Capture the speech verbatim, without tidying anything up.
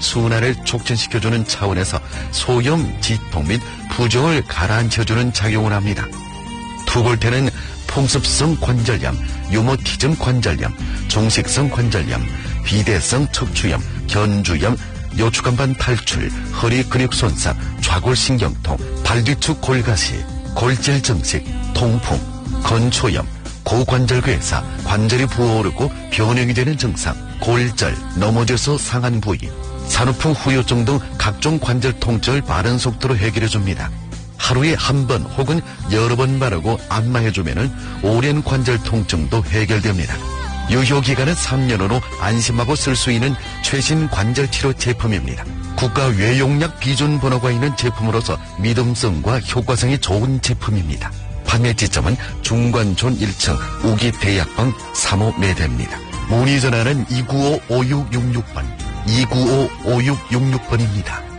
순환을 촉진시켜주는 차원에서 소염, 지통 및 부종을 가라앉혀주는 작용을 합니다. 투골테는 풍습성 관절염, 유모티즘 관절염, 종식성 관절염, 비대성 척추염, 견주염, 요추간반 탈출, 허리 근육 손상, 좌골신경통, 발뒤축 골가시, 골절 증식, 통풍, 건초염, 고관절괴사, 관절이 부어오르고 변형이 되는 증상, 골절, 넘어져서 상한 부위, 산후풍 후유증 등 각종 관절 통증을 빠른 속도로 해결해줍니다. 하루에 한 번 혹은 여러 번 바르고 안마해주면 오랜 관절 통증도 해결됩니다. 유효기간은 삼 년으로 안심하고 쓸 수 있는 최신 관절치료 제품입니다. 국가 외용약 비준 번호가 있는 제품으로서 믿음성과 효과성이 좋은 제품입니다. 판매 지점은 중관촌 일 층 우기 대약방 삼 호 매대입니다. 문의 전화는 이구오 오육육육 번, 이구오 오육육육 번입니다.